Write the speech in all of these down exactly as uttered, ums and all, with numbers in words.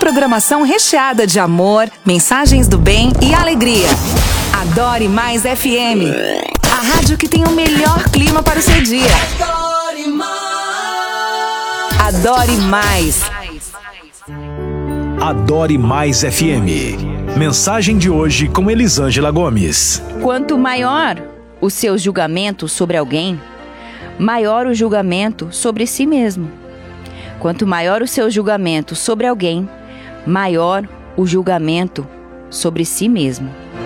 programação recheada de amor, mensagens do bem e alegria. Adore Mais F M, a rádio que tem o melhor clima para o seu dia. Adore Mais. Adore Mais. Adore Mais F M. Mensagem de hoje com Elisângela Gomes. Quanto maior o seu julgamento sobre alguém, maior o julgamento sobre si mesmo. Quanto maior o seu julgamento sobre alguém, maior o julgamento sobre si mesmo.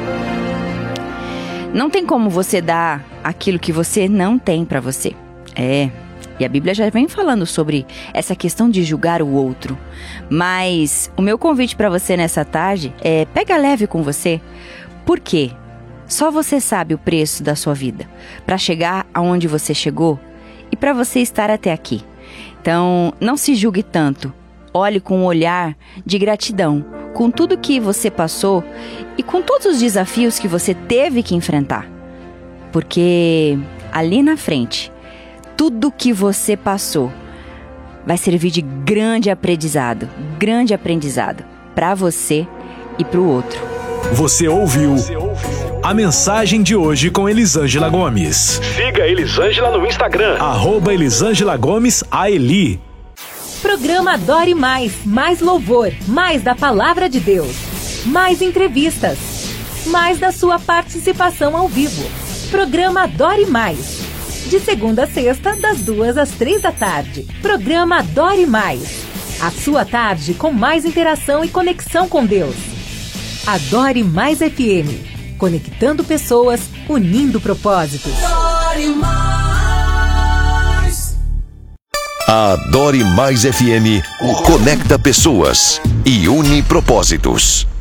Não tem como você dar aquilo que você não tem para você. É, e a Bíblia já vem falando sobre essa questão de julgar o outro. Mas o meu convite para você nessa tarde é pega leve com você. Por quê? Só você sabe o preço da sua vida para chegar aonde você chegou e para você estar até aqui. Então, não se julgue tanto. Olhe com um olhar de gratidão, com tudo que você passou e com todos os desafios que você teve que enfrentar. Porque ali na frente, tudo que você passou vai servir de grande aprendizado, grande aprendizado para você e para o outro. Você ouviu a mensagem de hoje com Elisângela Gomes. Siga Elisângela no Instagram, arroba Elisângela Gomes A Eli. Programa Adore Mais, mais louvor, mais da Palavra de Deus, mais entrevistas, mais da sua participação ao vivo. Programa Adore Mais, de segunda a sexta, das duas às três da tarde. Programa Adore Mais, a sua tarde com mais interação e conexão com Deus. Adore Mais F M, conectando pessoas, unindo propósitos. Adore Mais. A Adore Mais F M conecta pessoas e une propósitos.